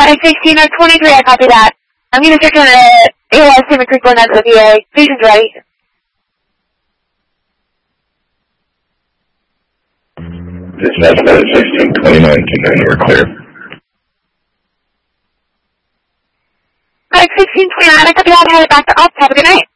16 or 23, I copy that. I'm going to check on AOS Timber Creek 1, that's the VA. Station's ready. Dispatch at 1629, we're clear. Alright, 1629, I copy that. Head back to ops. Have a good night.